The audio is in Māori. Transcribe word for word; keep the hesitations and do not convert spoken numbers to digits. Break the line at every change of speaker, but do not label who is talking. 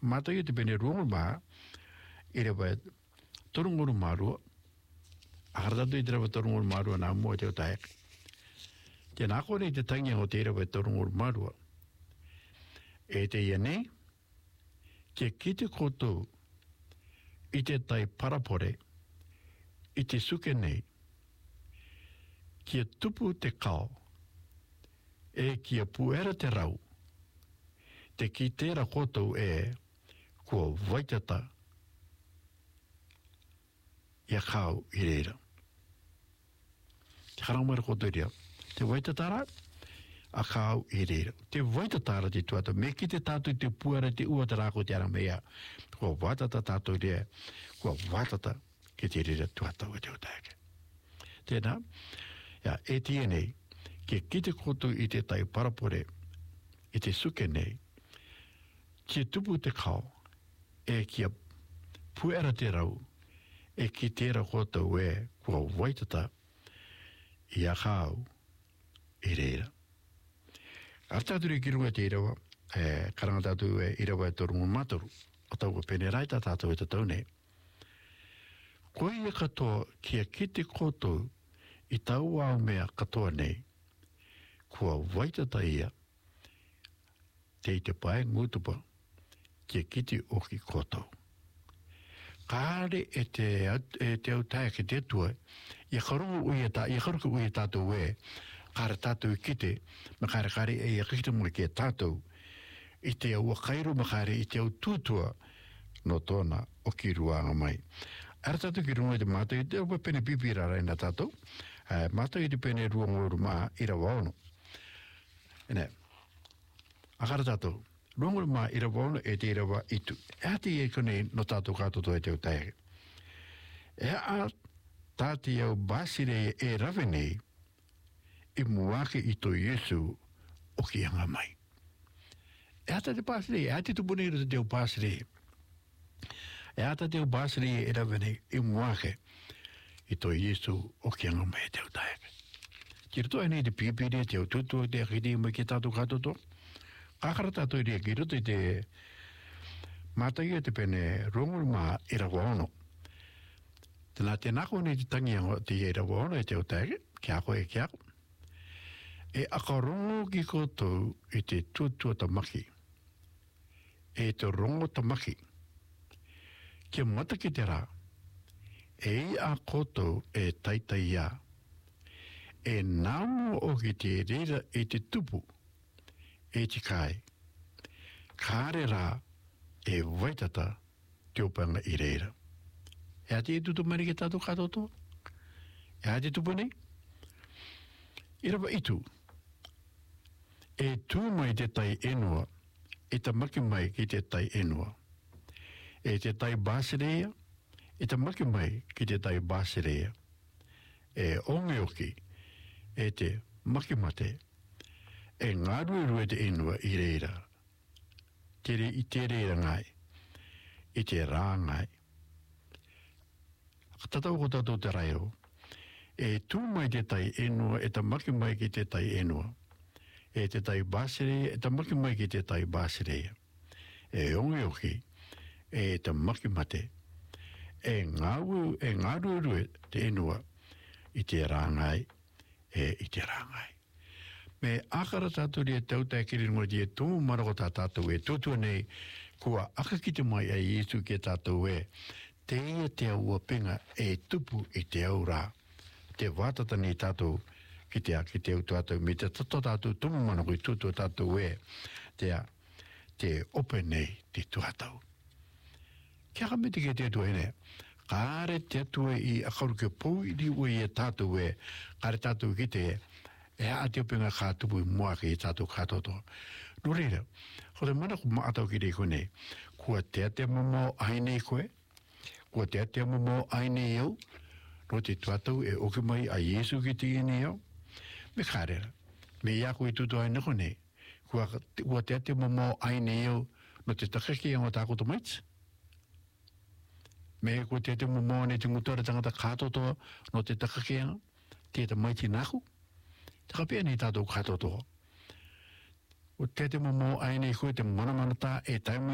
mata i te pene rungu maa, i rewa torunguru marua, akaratu i te rewa torunguru marua nā mua te o taek. Te nāko nei te tangi o te rewa torunguru marua. E te ia nei, ke kite koto i te tai parapore, i te suke nei, kia tupu te kao, e kia puera te rau, te ki tērā koto e kua waitata ia kau i reira. Te haramara koto i rea, te waitatara a kau i reira. Te waitatara te tuata, me ki te tātou te puera te ua te rāko te ara mea, kua waitata tātou i rea, kua waitata ki te reira tuata o te o tāke. Tēnā, ia, e tia nei, ke ki te koto i te tai parapore, i te suke nei, kia tupu te kao, e kia puera te rau, e ki tērā kota ue kua waitata i a kau i reira. Artāturi ki runga te irawa, e, karanga tātou e irawa e torungu matoru, o tau pene raita tātou e tatau nei. Koe e katoa kia ki te koto i tau au mea katoa nei, kua waitata ia, te i te pae ngutupa, kia kiti oki koto. Kāre e te, e te au tae ke te tua, i karongo ui e tā, i karongo ui e tātou e, kāre tātou i kite, ma kāre kāre e i kite mua ke tātou, i te au kairo ma kāre i te au tūtua, no tōna o ki ruanga mai. Ara tātou ki runga i te mātou, i te au pene pipira reina tātou, uh, mātou i te pene ruangoro mā i rawa ono. Ene, akara tātou, Ronguru mā ira wauna e te irawa itu. E hati e kone no tātou kātoto e te o tae. E a tāti au bāsire e rawe nei i muake i to Yesu o ki anga mai. E hata te bāsire, e hati tupu nei rata te o bāsire. E hata te o bāsire e rawe nei i muake i to Yesu o ki anga mai te o tae. Kira toa nei te pipiri te o tutu te akiti mai ki tātou kātoto. Kakara tātou i rea ki roto i te mātai e te pene ronguru mā i rawa ono. Tēnā te nako nei te tangi ango te i rawa ono e te o tēke, ki ako e ki ako. E aka rongo ki koutou i te tuatua tamaki. E te rongo tamaki. Kia mata ki te rā. E i a koutou e taitai ia. E nāmo o ki te reira e te tupu. E te kai, kāre rā e waitata te opanga i reira. E ati e tutu mani ke tātou kātoto? E ati tupu nei? I rawa itu. E tū mai te tai enua, e ta maki mai ki te tai enua. E te tai bāsireia, e ta maki mai ki te tai bāsireia. E onge oki, e te maki mate, e ngāru rue te enua i reira. Tere i te reira ngai, i te rā ngai. Tatau ko tātou te rairo. E tū mai te tai enua, e ta maki mai ki te tai enua. E te tai bāsireia, e ta maki mai ki te tai bāsireia. E onge oki, e ta maki mate. E ngāru, e ngāru rue te enua, i te rā ngai, e i te rā ngai. Me akara tātou rea tautai kiri ngoi te tōmu marako tā tātou e tōtua nei kua akakite mai a Yesu ke tātou e te ia te aua penga e tupu i te aura te wātata nei tātou ki te aki te au tātou me te tato tātou tōmu marako i tōtua tātou e te, te ope nei te tuatau. Kia ka me te ke te atua ene kāre te atua i akaru ke pou i li ue i tātou e kāre tātou ki te e e a te openga kā tupu i mua ki i tātou kātoto. Nō reira, ko te mana ko maatau ki rei koe nei, kua te te mamo aine koe, kua te te mamo aine iau, no te tuatau e oki mai a Yesu ki te ine iau, me kārera, me ia koe tutu aine koe nei, kua, kua te te mamo aine iau, no te takaki ango tākoto maits. Me kua te te mamo ne te ngutora tangata kātoto, no te takaki ango, te te maiti naku, Taka pia ni tātou katoto. O te te momo aine koe te mana mana tā e taimai